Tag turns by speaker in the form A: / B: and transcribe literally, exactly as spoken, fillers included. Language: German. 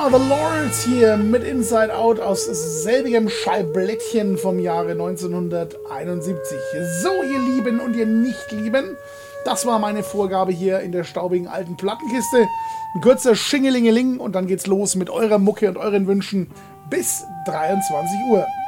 A: Ja, The Lords hier mit Inside Out aus selbigem Schallblättchen vom Jahre neunzehnhunderteinundsiebzig. So, ihr Lieben und ihr Nicht-Lieben, das war meine Vorgabe hier in der staubigen alten Plattenkiste. Ein kurzer Schingelingeling und dann geht's los mit eurer Mucke und euren Wünschen bis dreiundzwanzig Uhr.